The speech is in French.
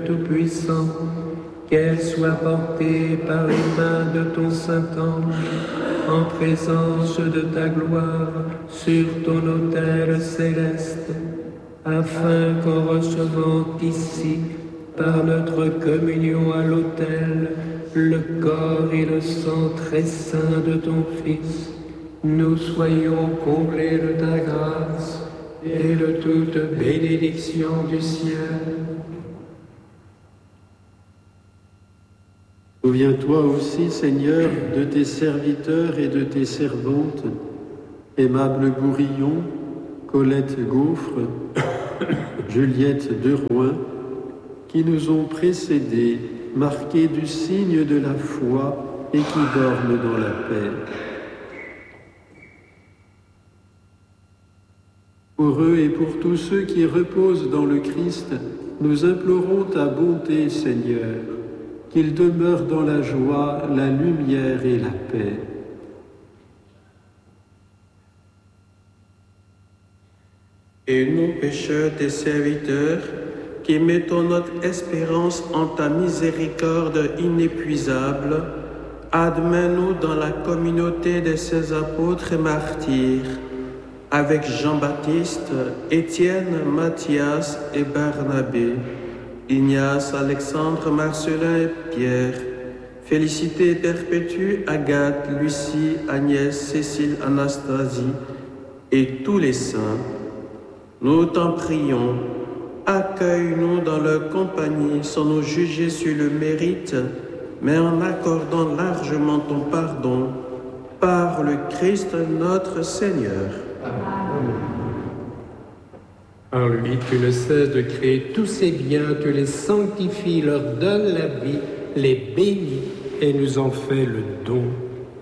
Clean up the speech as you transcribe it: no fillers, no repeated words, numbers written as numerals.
Tout-Puissant, qu'elle soit portée par les mains de ton Saint-Ange, en présence de ta gloire, sur ton autel céleste, afin qu'en recevant ici, par notre communion à l'autel, le corps et le sang très saint de ton Fils, nous soyons comblés de ta grâce et de toute bénédiction du ciel. Souviens-toi aussi, Seigneur, de tes serviteurs et de tes servantes, Aimable Bourillon, Colette Gaufre, Juliette Derouin, qui nous ont précédés, marqués du signe de la foi et qui dorment dans la paix. Pour eux et pour tous ceux qui reposent dans le Christ, nous implorons ta bonté, Seigneur, qu'ils demeurent dans la joie, la lumière et la paix. Et nous, pécheurs, tes serviteurs, qui mettons notre espérance en ta miséricorde inépuisable, admets-nous dans la communauté de ces apôtres et martyrs, avec Jean-Baptiste, Étienne, Matthias et Barnabé, Ignace, Alexandre, Marcelin et Pierre, Félicité Perpétue, Agathe, Lucie, Agnès, Cécile, Anastasie et tous les saints. Nous t'en prions, accueille-nous dans leur compagnie sans nous juger sur le mérite, mais en accordant largement ton pardon par le Christ notre Seigneur. Par lui, tu ne cesses de créer tous ces biens, tu les sanctifies, leur donnes la vie, les bénis et nous en fais le don.